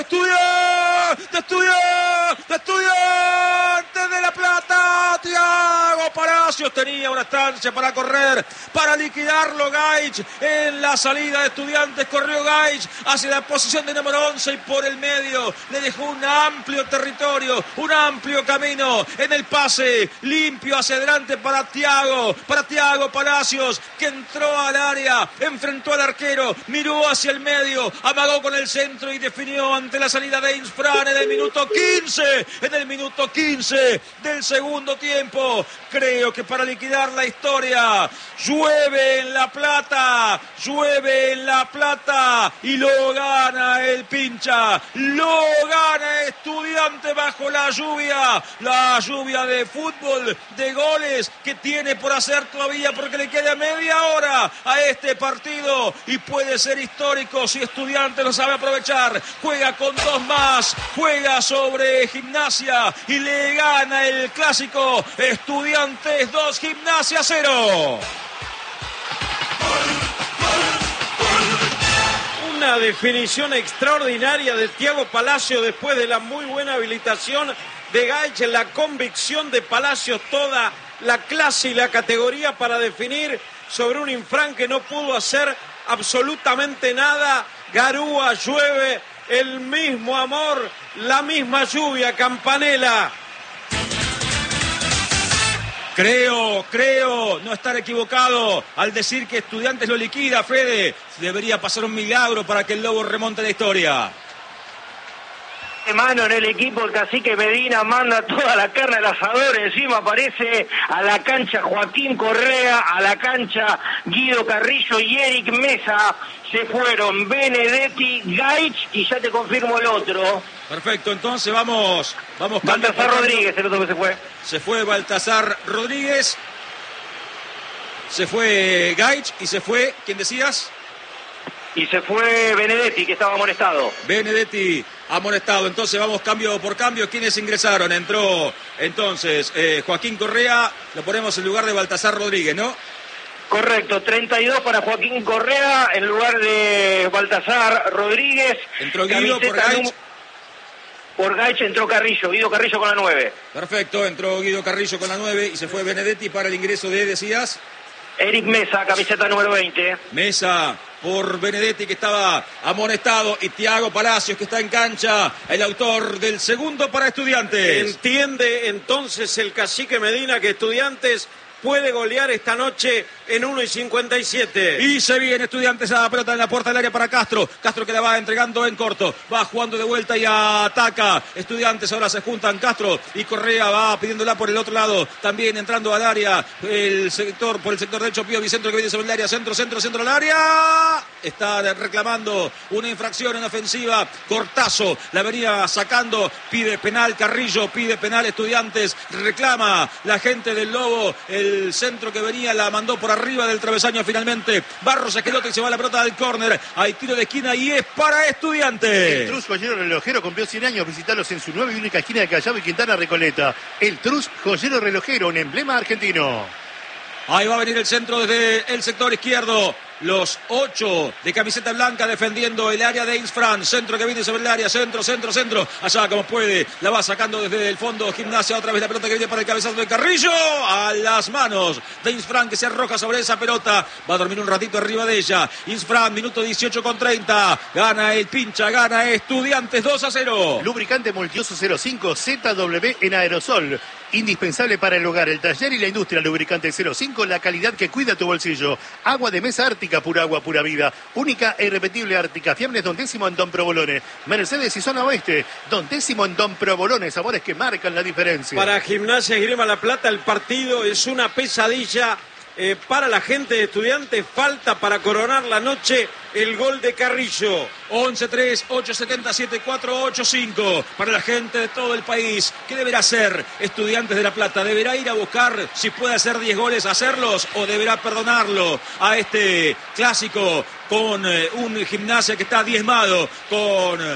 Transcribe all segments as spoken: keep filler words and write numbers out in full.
Estudiantes, de Estudiantes, de Estudiantes de La Plata. Thiago Palacios tenía una estancia para correr, para liquidarlo Gaich. En la salida de Estudiantes corrió Gaich hacia la posición de número once y por el medio le dejó un amplio territorio, un amplio camino en el pase limpio hacia adelante para Thiago, para Thiago Palacios, que entró al área, enfrentó al arquero, miró hacia el medio, amagó con el centro y definió ante la salida de Insfran en el minuto quince, en el minuto quince del segundo tiempo. Creo que para liquidar la historia, llueve en La Plata, llueve en La Plata y lo gana el pincha, lo gana Estudiante bajo la lluvia, la lluvia de fútbol, de goles que tiene por hacer todavía porque le queda media hora a este partido y puede ser histórico si Estudiante lo sabe aprovechar. Juega con dos más, juega sobre Gimnasia y le gana el clásico. Estudiantes dos, Gimnasia cero. Una definición extraordinaria de Thiago Palacios después de la muy buena habilitación de Gaich, la convicción de Palacios, toda la clase y la categoría para definir sobre un Insfran que no pudo hacer absolutamente nada. Garúa, llueve, el mismo amor, la misma lluvia, Campanella. Creo, creo no estar equivocado al decir que Estudiantes lo liquida, Fede. Debería pasar un milagro para que el Lobo remonte la historia. Mano en el equipo, el cacique Medina manda toda la carne al asador, encima aparece a la cancha Joaquín Correa, a la cancha Guido Carrillo y Eric Mesa. Se fueron Benedetti, Gaich y ya te confirmo el otro. Perfecto, entonces vamos, vamos. Baltasar Rodríguez, el otro que se fue. Se fue Baltasar Rodríguez, se fue Gaich y se fue, ¿quién decías? Y se fue Benedetti, que estaba amonestado. Benedetti amonestado. Entonces vamos cambio por cambio. ¿Quiénes ingresaron? Entró entonces eh, Joaquín Correa. Lo ponemos en lugar de Baltasar Rodríguez, ¿no? Correcto, treinta y dos para Joaquín Correa en lugar de Baltasar Rodríguez. Entró Guido por Gaich. Por Gaich entró Carrillo, Guido Carrillo con la nueve. Perfecto, entró Guido Carrillo con la nueve y se fue Benedetti para el ingreso de, decías... Eric Mesa, camiseta número veinte. Mesa por Benedetti, que estaba amonestado, y Thiago Palacios, que está en cancha, el autor del segundo para Estudiantes. Entiende entonces el cacique Medina que Estudiantes puede golear esta noche en uno y cincuenta y siete. Y se viene Estudiantes a la pelota en la puerta del área para Castro. Castro que la va entregando en corto. Va jugando de vuelta y ataca. Estudiantes ahora se juntan Castro y Correa va pidiéndola por el otro lado. También entrando al área. El sector, por el sector derecho, Pío Vicentro que viene sobre el área. Centro, centro, centro al área. Está reclamando una infracción en ofensiva. Cortazo la venía sacando. Pide penal Carrillo. Pide penal Estudiantes. Reclama la gente del Lobo. El El centro que venía la mandó por arriba del travesaño finalmente. Barros Esquelote y se va la pelota del córner. Hay tiro de esquina y es para Estudiantes. El Trus Joyero Relojero cumplió cien años. Visitarlos en su nueva y única esquina de Callao y Quintana Recoleta. El Trus Joyero Relojero, un emblema argentino. Ahí va a venir el centro desde el sector izquierdo. Los ocho de camiseta blanca defendiendo el área de Insfran. Centro que viene sobre el área. Centro, centro, centro. Allá como puede. La va sacando desde el fondo. Gimnasia. Otra vez la pelota que viene para el cabezazo de Carrillo. A las manos de Insfran que se arroja sobre esa pelota. Va a dormir un ratito arriba de ella. Insfran, minuto dieciocho con treinta. Gana el pincha. Gana Estudiantes dos a cero. Lubricante Multioso cero cinco Z W en aerosol. Indispensable para el hogar, el taller y la industria. Lubricante cero cinco, la calidad que cuida tu bolsillo. Agua de mesa Ártica, pura agua, pura vida. Única e irrepetible Ártica. Fiables Don Décimo en Don Provolone. Mercedes y Zona Oeste. Don Décimo en Don Provolone. Sabores que marcan la diferencia. Para Gimnasia Esgrima La Plata el partido es una pesadilla. Eh, para la gente de Estudiantes falta para coronar la noche el gol de Carrillo. once tres, ocho siete siete, cuatro ocho cinco. Para la gente de todo el país, ¿qué deberá hacer Estudiantes de La Plata? ¿Deberá ir a buscar si puede hacer diez goles, hacerlos, o deberá perdonarlo a este clásico con eh, un Gimnasia que está diezmado, con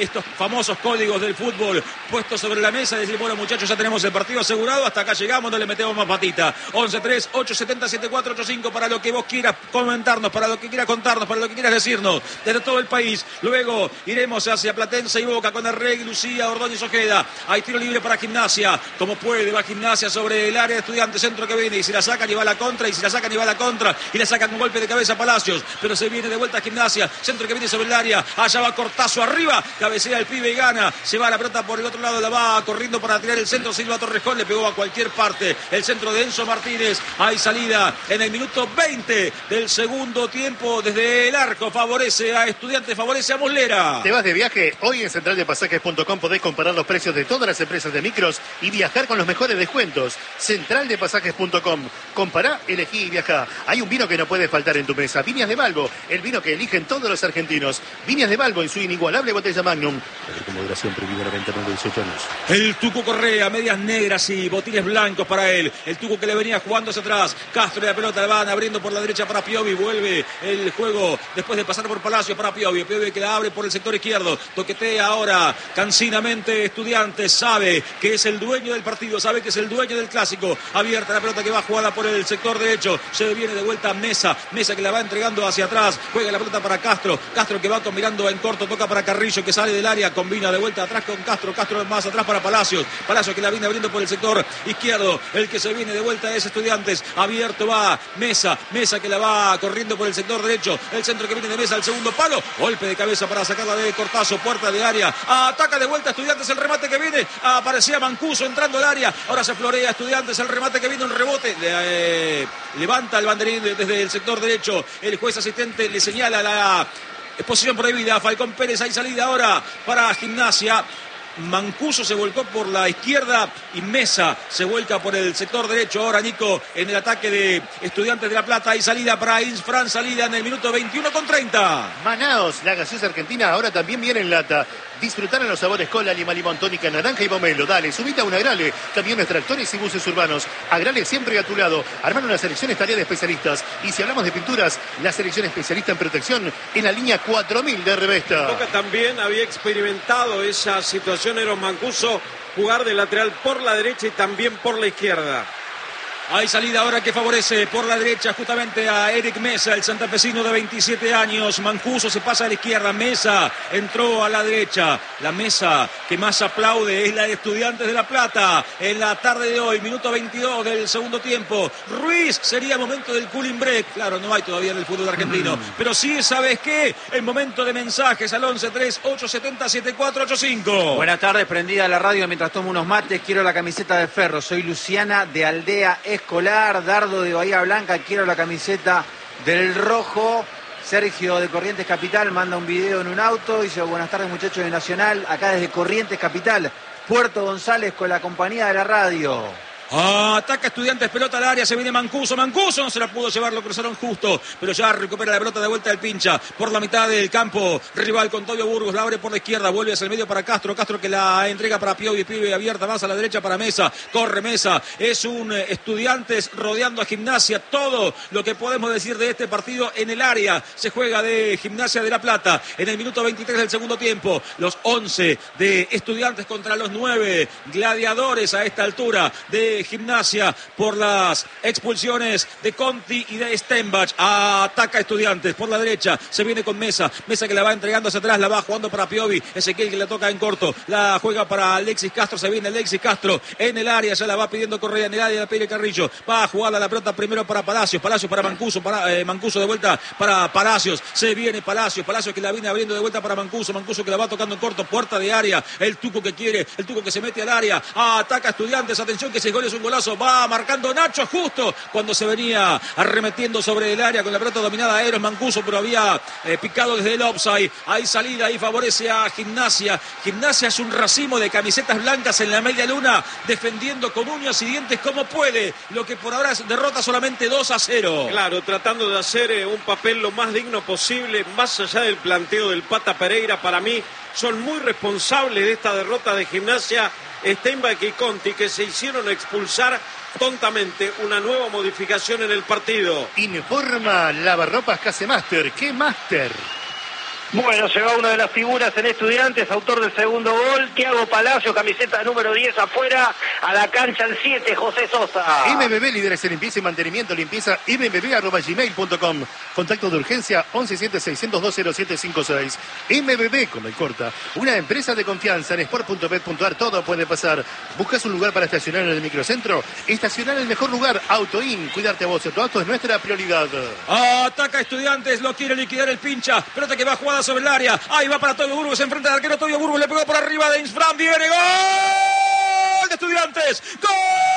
estos famosos códigos del fútbol puestos sobre la mesa y decir, bueno muchachos, ya tenemos el partido asegurado, hasta acá llegamos, no le metemos más patita. once tres ocho siete cero siete cuatro ocho cinco para lo que vos quieras comentarnos, para lo que quieras contarnos, para lo que quieras decirnos desde todo el país. Luego iremos hacia Platense y Boca con Arregui, Lucía, Ordóñez, Ojeda. Hay tiro libre para Gimnasia, como puede, va Gimnasia sobre el área de Estudiantes, centro que viene, y si la sacan y va a la contra, y si la sacan y va a la contra, y le sacan un golpe de cabeza a Palacios, pero se viene de vuelta a Gimnasia, centro que viene sobre el área, allá va Cortazo arriba, cabecea el pibe y gana, se va la pelota por el otro lado, la va corriendo para tirar el centro, Silva Torrejón le pegó a cualquier parte, el centro de Enzo Martínez, hay salida en el minuto veinte del segundo tiempo desde el arco, favorece a Estudiantes, favorece a Muslera. ¿Te vas de viaje? Hoy en central de pasajes punto com podés comparar los precios de todas las empresas de micros y viajar con los mejores descuentos. central de pasajes punto com. Compará, elegí y viajá. Hay un vino que no puede faltar en tu mesa. Viñas de Balbo, el vino que eligen todos los argentinos. Viñas de Balbo en su inigualable botella Magnum. Con moderación, prohibida la venta, menor de dieciocho años. El Tuco Correa, medias negras y botines blancos para él. El Tuco que le venía jugando hacia atrás. Castro y la pelota la van abriendo por la derecha para Piovi. Vuelve el juego después de pasar por Palacio para Piovi. Piovi que la abre por el sector izquierdo. Toquetea ahora cansinamente Estudiantes. Sabe que es el dueño del partido. Sabe que es el dueño del clásico. Abierta la pelota que va jugada por el sector derecho. Se viene de vuelta Mesa. Mesa que la va entregando hacia atrás. Juega la pelota para Castro. Castro que va combinando en corto. Toca para Carrillo que sale del área. Combina de vuelta atrás con Castro. Castro más atrás para Palacios. Palacios que la viene abriendo por el sector izquierdo. El que se viene de vuelta es Estudiantes. Abierto va Mesa. Mesa que la va corriendo por el sector derecho. El centro que viene de Mesa al segundo palo. Golpe de cabeza para sacarla de Cortazo. Puerta de área. Ataca de vuelta Estudiantes. El remate que viene. Aparecía Mancuso entrando al área. Ahora se florea Estudiantes. El remate que viene. Un rebote. Le, eh, levanta el banderín desde el sector derecho. El juez asistente le señala la posición prohibida. Falcón Pérez. Hay salida ahora para Gimnasia. Mancuso se volcó por la izquierda y Mesa se vuelca por el sector derecho. Ahora Nico en el ataque de Estudiantes de La Plata. Hay salida para Insfran, salida en el minuto veintiuno con treinta. Manaos, la gaseosa argentina ahora también viene en lata. Disfrutar en los sabores cola, lima, limón, tónica, naranja y pomelo. Dale, subite a un Agrale, camiones, tractores y buses urbanos. Agrale siempre a tu lado. Armar una selección es tarea de especialistas. Y si hablamos de pinturas, la selección especialista en protección en la línea cuatro mil de Revesta. Boca también había experimentado esa situación, Eros Mancuso, jugar de lateral por la derecha y también por la izquierda. Hay salida ahora que favorece por la derecha justamente a Eric Mesa, el santafesino de veintisiete años. Mancuso se pasa a la izquierda, Mesa entró a la derecha. La Mesa que más aplaude es la de Estudiantes de La Plata. En la tarde de hoy, minuto veintidós del segundo tiempo. Ruiz, sería momento del cooling break. Claro, no hay todavía en el fútbol argentino. Mm. Pero sí, ¿sabes qué? El momento de mensajes al once tres ocho siete cero siete cuatro ocho cinco. Buenas tardes, prendida la radio mientras tomo unos mates. Quiero la camiseta de Ferro. Soy Luciana de Aldea Escolar. Dardo de Bahía Blanca. Quiero la camiseta del Rojo. Sergio de Corrientes Capital manda un video en un auto. Dice, buenas tardes muchachos de Nacional. Acá desde Corrientes Capital. Puerto González con la compañía de la radio. Ah, ataca Estudiantes, pelota al área, se viene Mancuso, Mancuso no se la pudo llevar, lo cruzaron justo, pero ya recupera la pelota de vuelta del pincha, por la mitad del campo, rival con Tobio Burgos, la abre por la izquierda, vuelve hacia el medio para Castro, Castro que la entrega para Piovi, Piovi abierta más a la derecha para Mesa, corre Mesa, es un Estudiantes rodeando a Gimnasia, todo lo que podemos decir de este partido en el área, se juega de Gimnasia de La Plata, en el minuto veintitrés del segundo tiempo, los once de Estudiantes contra los nueve gladiadores a esta altura de Gimnasia por las expulsiones de Conti y de Stenbach. Ataca Estudiantes por la derecha, se viene con Mesa, Mesa que la va entregando hacia atrás, la va jugando para Piovi, Ezequiel que la toca en corto, la juega para Alexis Castro, se viene Alexis Castro en el área, ya la va pidiendo Correa en el área, la pide Carrillo, va a jugar la pelota primero para Palacios, Palacios para Mancuso, para, eh, Mancuso de vuelta para Palacios, se viene Palacios, Palacios que la viene abriendo de vuelta para Mancuso, Mancuso que la va tocando en corto, puerta de área, el Tuco que quiere, el Tuco que se mete al área, ataca Estudiantes, atención que ese gol es un golazo, va marcando Nacho justo cuando se venía arremetiendo sobre el área con la pelota dominada a Eros Mancuso, pero había eh, picado desde el offside, hay salida y favorece a Gimnasia, Gimnasia es un racimo de camisetas blancas en la media luna, defendiendo con uñas y dientes como puede, lo que por ahora es derrota solamente dos a cero. Claro, tratando de hacer eh, un papel lo más digno posible, más allá del planteo del Pata Pereira, para mí son muy responsables de esta derrota de Gimnasia Steinbach y Conti, que se hicieron expulsar tontamente. Una nueva modificación en el partido. Informa Lavarropas Casemaster. ¿Qué Master? Bueno, se va una de las figuras en Estudiantes, autor del segundo gol, Thiago Palacio, camiseta número diez afuera, a la cancha el siete, José Sosa. M B B, líderes en limpieza y mantenimiento, limpieza m b b arroba gmail punto com. Contacto de urgencia once siete seiscientos dos cero siete cinco seis. M B B, con el corta, una empresa de confianza. En sport punto bet punto a r todo puede pasar. ¿Buscas un lugar para estacionar en el microcentro? Estacionar en el mejor lugar, AutoIn. Cuidarte a vos y tu auto es nuestra prioridad. Ataca Estudiantes, lo quiere liquidar el pincha. Pelota que va jugada sobre el área. Ahí va para Toyo Burgos, enfrente al arquero Toyo Burgos, le pegó por arriba de Insfran. Viene gol de Estudiantes. ¡Gol!